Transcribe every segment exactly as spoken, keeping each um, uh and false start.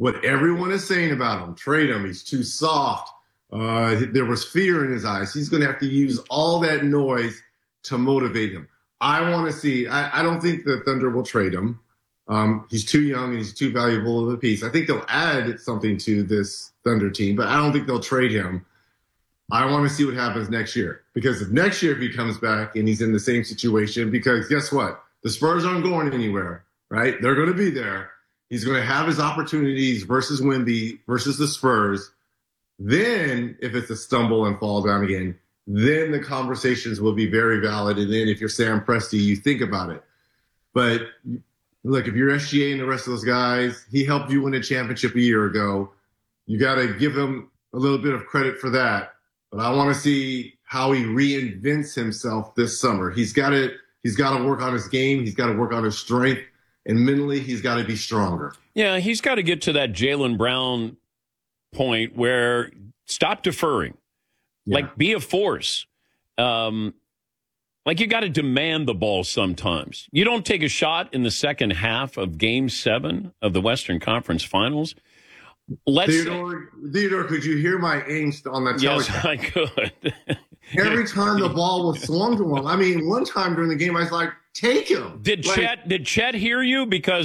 what everyone is saying about him. Trade him. He's too soft. Uh, there was fear in his eyes. He's going to have to use all that noise to motivate him. I want to see. I, I don't think the Thunder will trade him. Um, he's too young and he's too valuable of a piece. I think they'll add something to this Thunder team, but I don't think they'll trade him. I want to see what happens next year. Because if next year if he comes back and he's in the same situation, because guess what? The Spurs aren't going anywhere, right? They're going to be there. He's going to have his opportunities versus Wemby versus the Spurs. Then if it's a stumble and fall down again, then the conversations will be very valid. And then if you're Sam Presti, you think about it. But look, if you're S G A and the rest of those guys, he helped you win a championship a year ago. You got to give him a little bit of credit for that. But I want to see how he reinvents himself this summer. He's got to he's got to work on his game. He's got to work on his strength. And mentally, he's got to be stronger. Yeah, he's got to get to that Jaylen Brown point where stop deferring. Yeah. Like, be a force. Um, like, you got to demand the ball sometimes. You don't take a shot in the second half of Game seven of the Western Conference Finals. Let's Theodore, Theodore, could you hear my angst on that telecast? Yes, I could. Every time the ball was swung to him. I mean, one time during the game, I was like, take him. Did like, Chet did Chet hear you? Because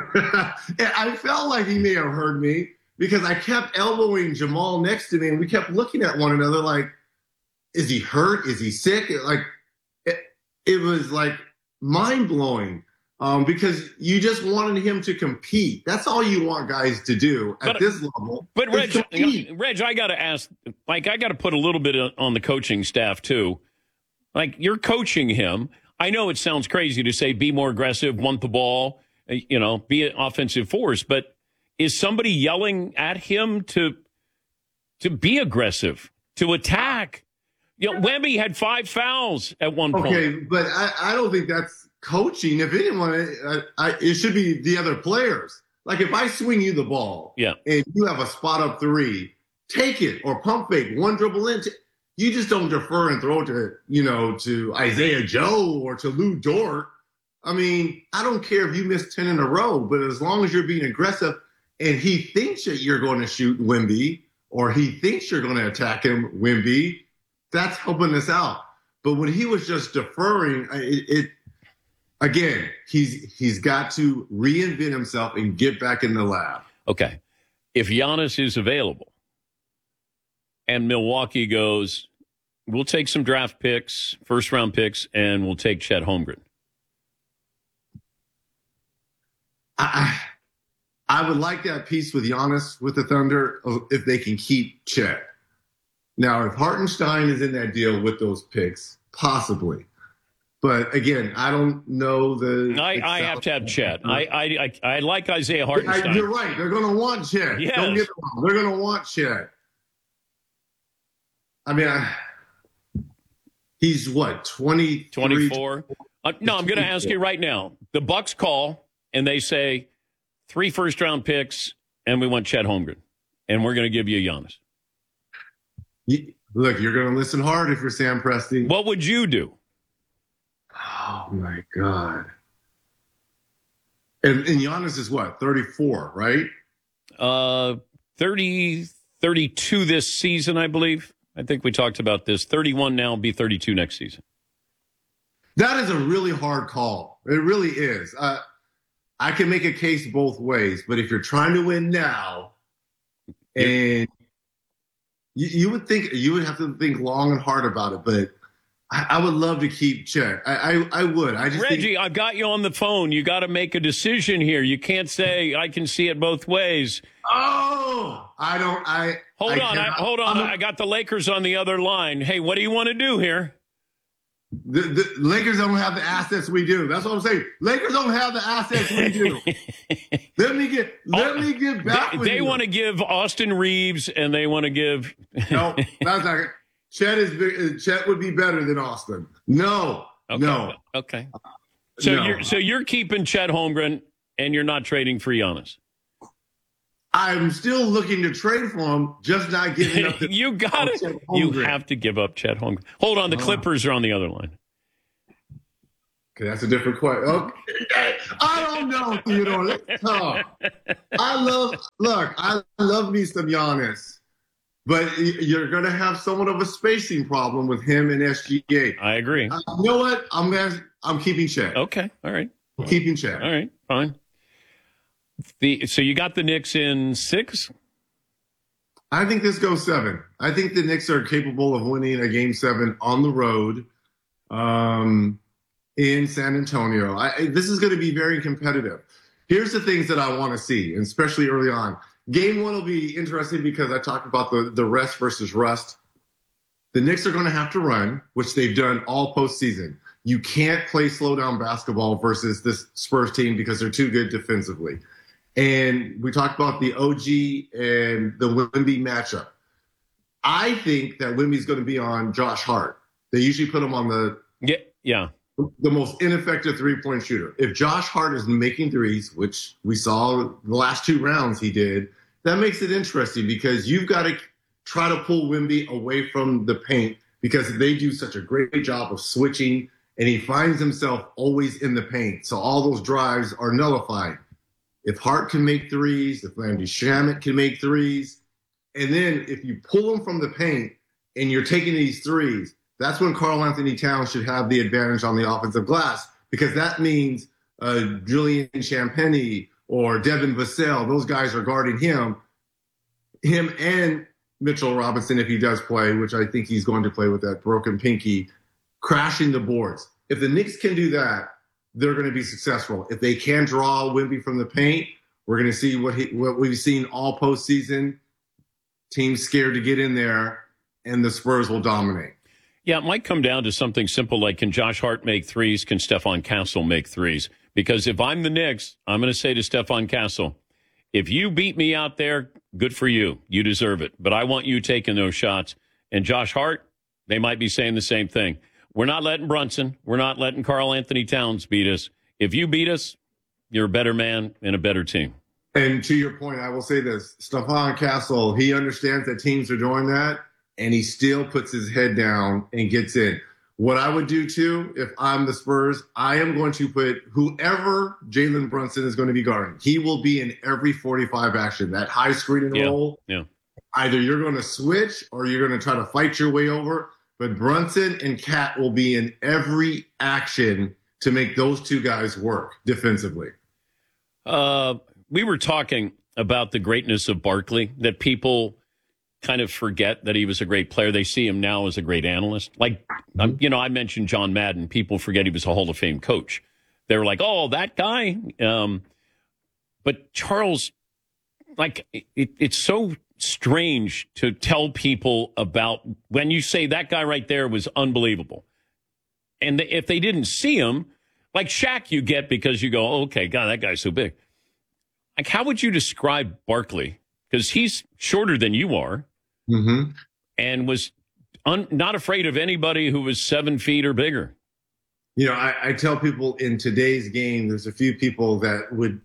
I felt like he may have heard me because I kept elbowing Jamal next to me, and we kept looking at one another like, is he hurt? Is he sick? Like, it, it was like mind-blowing. Um, because you just wanted him to compete. That's all you want guys to do at but, this level. But Reg, Reg, I got to ask, like, I got to put a little bit on the coaching staff too. Like, you're coaching him. I know it sounds crazy to say be more aggressive, want the ball, you know, be an offensive force. But is somebody yelling at him to to be aggressive, to attack? You know, Wemby had five fouls at one point. Okay, but I, I don't think that's coaching. If anyone, I, I, it should be the other players. Like, if I swing you the ball, yeah, and you have a spot up three, take it or pump fake, one dribble in. T- you just don't defer and throw it to, you know, to Isaiah Joe or to Lou Dort. I mean, I don't care if you miss ten in a row, but as long as you're being aggressive and he thinks that you're going to shoot Wemby or he thinks you're going to attack him, Wemby, that's helping us out. But when he was just deferring, it, it again, he's he's got to reinvent himself and get back in the lab. Okay. If Giannis is available and Milwaukee goes, we'll take some draft picks, first round picks, and we'll take Chet Holmgren. I, I would like that piece with Giannis with the Thunder if they can keep Chet. Now, if Hartenstein is in that deal with those picks, possibly. But again, I don't know the. I, I have to have Chet. I, I I I like Isaiah Hartenstein. You're right. They're going to want Chet. Yes. Don't get me wrong. They're going to want Chet. I mean, I, he's what, twenty, twenty-four? Uh, no, I'm going to ask you right now. The Bucks call and they say three first round picks, and we want Chet Holmgren, and we're going to give you Giannis. You, look, you're going to listen hard if you're Sam Presti. What would you do? Oh, my God. And, and Giannis is what, thirty-four, right? Uh, thirty, thirty-two this season, I believe. I think we talked about this. thirty-one now, be thirty-two next season. That is a really hard call. It really is. Uh, I can make a case both ways, but if you're trying to win now, and you, you would think you would have to think long and hard about it, but I, I would love to keep Chet. I, I, I would. I just Reggie, think, I've got you on the phone. You got to make a decision here. You can't say I can see it both ways. Oh, I don't. I hold I on. I, hold on. I'm, I got the Lakers on the other line. Hey, what do you want to do here? The, the Lakers don't have the assets we do. That's what I'm saying. Lakers don't have the assets we do. let me get. Let me get back. They, with they you. want to give Austin Reeves, and they want to give. No, that's not. Chet is. Chet would be better than Austin. No. Okay. No. Okay. So no. you're so you're keeping Chet Holmgren, and you're not trading for Giannis. I'm still looking to trade for him, just not giving up. The, you got it. You have to give up Chet Holmgren. Hold on, the Clippers are on the other line. Okay, that's a different question. Okay. I don't know, Theodore. That's tough. I love, look, I love me some Giannis, but you're going to have somewhat of a spacing problem with him and S G A. I agree. Uh, you know what? I'm gonna, I'm keeping check. Okay, all right. I'm keeping check. All right, fine. The so you got the Knicks in six? I think this goes seven. I think the Knicks are capable of winning a game seven on the road. Um, in San Antonio. I, this is going to be very competitive. Here's the things that I want to see, and especially early on. Game one will be interesting because I talked about the, the rest versus rust. The Knicks are going to have to run, which they've done all postseason. You can't play slow down basketball versus this Spurs team because they're too good defensively. And we talked about the O G and the Wemby matchup. I think that Wemby's going to be on Josh Hart. They usually put him on the yeah, yeah. the most ineffective three-point shooter. If Josh Hart is making threes, which we saw the last two rounds he did, that makes it interesting because you've got to try to pull Wemby away from the paint because they do such a great job of switching, and he finds himself always in the paint. So all those drives are nullified. If Hart can make threes, if Landry Shamet can make threes, and then if you pull him from the paint and you're taking these threes, that's when Karl Anthony Towns should have the advantage on the offensive glass because that means uh, Julian Champagnie or Devin Vassell, those guys are guarding him, him and Mitchell Robinson if he does play, which I think he's going to play with that broken pinky, crashing the boards. If the Knicks can do that, they're going to be successful. If they can draw Wemby from the paint, we're going to see what he, what we've seen all postseason. Teams scared to get in there, and the Spurs will dominate. Yeah, it might come down to something simple like, can Josh Hart make threes? Can Stephon Castle make threes? Because if I'm the Knicks, I'm going to say to Stephon Castle, if you beat me out there, good for you. You deserve it. But I want you taking those shots. And Josh Hart, they might be saying the same thing. We're not letting Brunson. We're not letting Karl Anthony Towns beat us. If you beat us, you're a better man and a better team. And to your point, I will say this. Stephon Castle, he understands that teams are doing that. And he still puts his head down and gets in. What I would do, too, if I'm the Spurs, I am going to put whoever Jalen Brunson is going to be guarding. He will be in every forty-five action, that high screen and yeah, roll. Yeah. Either you're going to switch or you're going to try to fight your way over. But Brunson and Cat will be in every action to make those two guys work defensively. Uh, we were talking about the greatness of Barkley, that people kind of forget that he was a great player. They see him now as a great analyst. Like, um, you know, I mentioned John Madden. People forget he was a Hall of Fame coach. They're like, oh, that guy. Um, but Charles, like, it, it's so strange to tell people about when you say that guy right there was unbelievable. And if they didn't see him, like Shaq you get because you go, oh, okay, God, that guy's so big. Like, how would you describe Barkley? Because he's shorter than you are. Mm-hmm. And was un- not afraid of anybody who was seven feet or bigger. You know, I, I tell people in today's game, there's a few people that would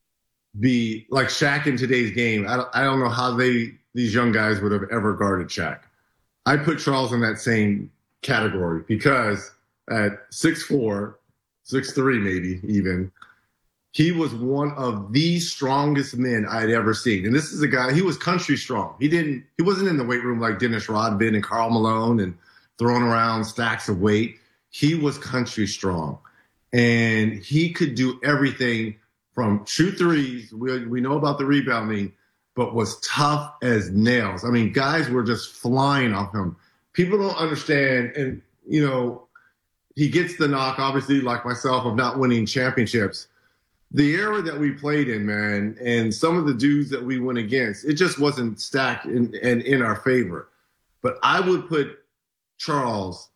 be like Shaq in today's game. I don't, I don't know how they these young guys would have ever guarded Shaq. I put Charles in that same category because at six four, six three maybe even, he was one of the strongest men I'd ever seen. And this is a guy, he was country strong. He didn't, he wasn't in the weight room like Dennis Rodman and Karl Malone and throwing around stacks of weight. He was country strong. And he could do everything from shoot threes. We, we know about the rebounding, but was tough as nails. I mean, guys were just flying off him. People don't understand. And, you know, he gets the knock, obviously, like myself, of not winning championships. The era that we played in, man, and some of the dudes that we went against, it just wasn't stacked in, in, in our favor. But I would put Charles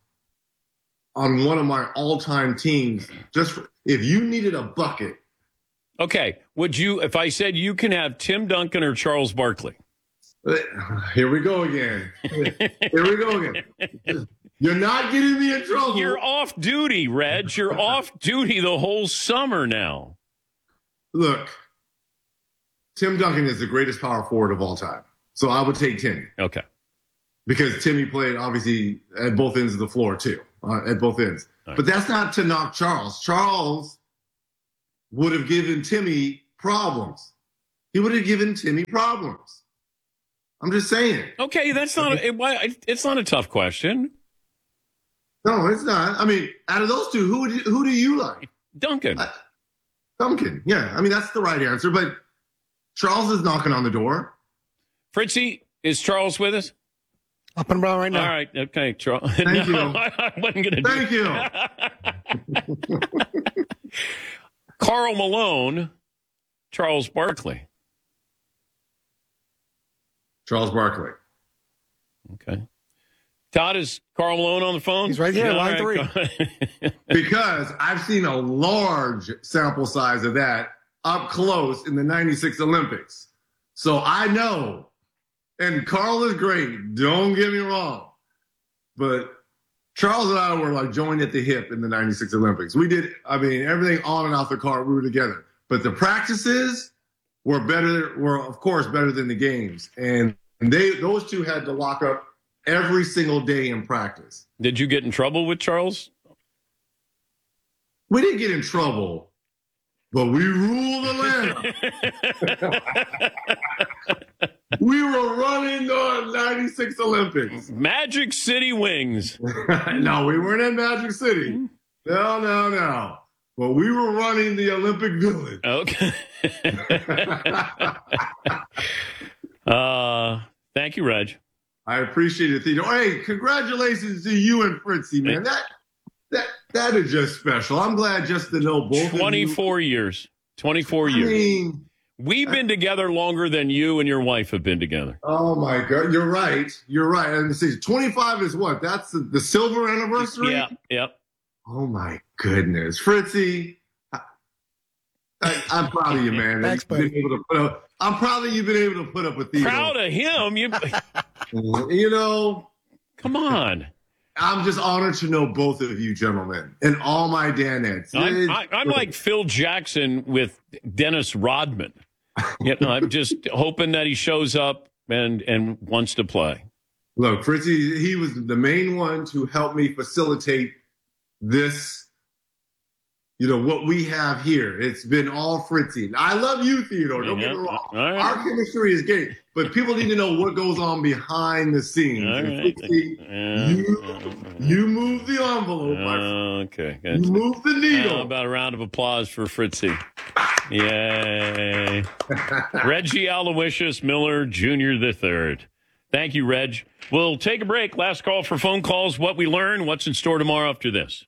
on one of my all-time teams. Just for, if you needed a bucket. Okay. Would you, if I said you can have Tim Duncan or Charles Barkley? Here we go again. Here we go again. You're not getting me in trouble. You're off duty, Reg. You're off duty the whole summer now. Look, Tim Duncan is the greatest power forward of all time. So I would take Timmy. Okay. Because Timmy played, obviously, at both ends of the floor, too, uh, at both ends. right. But that's not to knock Charles. Charles would have given Timmy problems. He would have given Timmy problems. I'm just saying. Okay, that's not a, it, it's not a tough question. No, it's not. I mean, out of those two, who would you, who do you like? Duncan. Uh, Duncan. Yeah, I mean that's the right answer. But Charles is knocking on the door. Fritzy, is Charles with us? Up and around right now. All right. Okay, Charles. Thank no, you. I wasn't going to. Thank you. Karl Malone, Charles Barkley. Charles Barkley. Okay. Todd, is Karl Malone on the phone? He's right here, Yeah, line all right. three. Because I've seen a large sample size of that up close in the ninety-six Olympics. So I know, and Karl is great, don't get me wrong, but Charles and I were like joined at the hip in the ninety-six Olympics. We did, I mean, everything on and off the court, we were together. But the practices were better, were of course better than the games. And they, those two had to lock up every single day in practice. Did you get in trouble with Charles? We didn't get in trouble, but we ruled the land. We were running the ninety-six Olympics. Magic City Wings. No, we weren't in Magic City. No, no, no. But we were running the Olympic Village. Okay. uh, thank you, Reg. I appreciate it, Theo. Hey, congratulations to you and Fritzy, man. That that that is just special. I'm glad just to know both twenty-four of you. years. twenty-four I years. mean, We've been together longer than you and your wife have been together. oh my God, you're right. You're right. And see, twenty-five is what? That's the, the silver anniversary? Yeah, yep. Oh my goodness, Fritzy, I, I, I'm proud of you, man. Thanks, You've buddy. been able to put up, I'm proud that you've been able to put up with these. Proud of him. You You know, come on. I'm just honored to know both of you gentlemen and all my Danettes. I'm, I, I'm like Phil Jackson with Dennis Rodman. You know, I'm just hoping that he shows up and and wants to play. Look, Fritzy, he was the main one to help me facilitate this. You know, what we have here. It's been all Fritzy. I love you, Theodore. Don't Yeah, get me wrong. all right. Our chemistry is great, but people need to know what goes on behind the scenes. All And right. Fritzy, Yeah, you, yeah, yeah. you move the envelope, my friend. Okay. You Good. move the How needle. about a round of applause for Fritzy? Yay. Reggie Aloysius Miller Junior the third. Thank you, Reg. We'll take a break. Last call for phone calls. What we learn, what's in store tomorrow after this.